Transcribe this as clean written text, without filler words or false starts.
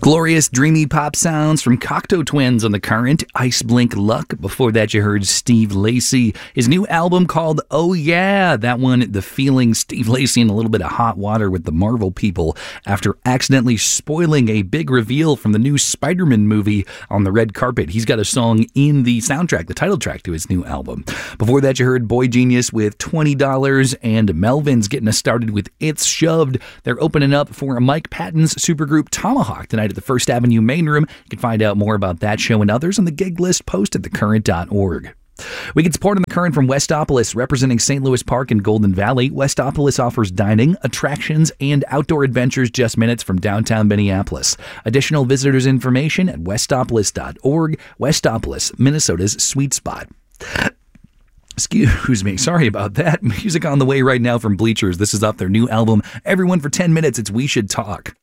Glorious, dreamy pop sounds from Cocteau Twins on The Current, Ice Blink Luck. Before that, you heard Steve Lacy. His new album called Oh Yeah, that one, The Feeling. Steve Lacy in a little bit of hot water with the Marvel people after accidentally spoiling a big reveal from the new Spider-Man movie on the red carpet. He's got a song in the soundtrack, the title track to his new album. Before that, you heard Boy Genius with $20, and Melvin's getting us started with It's Shoved. They're opening up for Mike Patton's supergroup Tomahawk tonight at the First Avenue Main Room. You can find out more about that show and others on the gig list post at thecurrent.org. We get support on The Current from Westopolis, representing St. Louis Park and Golden Valley. Westopolis offers dining, attractions, and outdoor adventures just minutes from downtown Minneapolis. Additional visitors information at westopolis.org. Westopolis, Minnesota's sweet spot. Excuse me, sorry about that. Music on the way right now from Bleachers. This is off their new album, Everyone for 10 Minutes. It's We Should Talk.